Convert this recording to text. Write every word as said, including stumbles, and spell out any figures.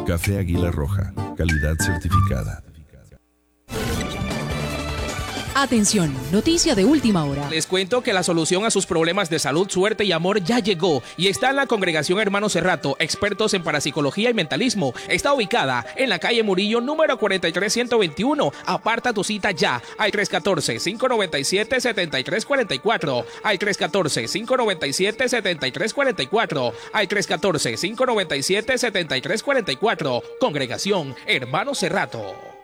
Café Águila Roja, calidad certificada. Atención, noticia de última hora. Les cuento que la solución a sus problemas de salud, suerte y amor ya llegó y está en la Congregación Hermano Cerrato, expertos en parapsicología y mentalismo. Está ubicada en la calle Murillo, número cuarenta y tres ciento veintiuno. Aparta tu cita ya al tres uno cuatro, cinco nueve siete, siete tres cuatro cuatro, al tres uno cuatro, cinco nueve siete, siete tres cuatro cuatro, al tres uno cuatro, cinco nueve siete, siete tres cuatro cuatro. Congregación Hermano Cerrato.